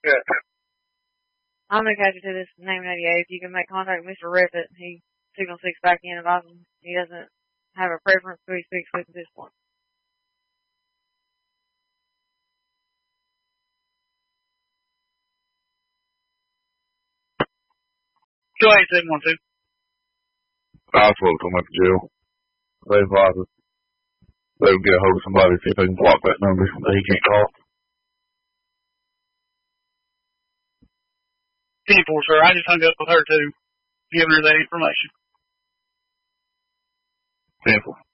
Yeah. I'm going to catch you to this name 88. If you can make contact with Mr. Rippet, he signal 6 back in about him. He doesn't have a preference who he speaks with at this point. 28712. I spoke to him at the jail. They advised us they would get a hold of somebody, see if they can block that number that he can't call. 10-4, sir. I just hung up with her, too, giving her that information. 10-4.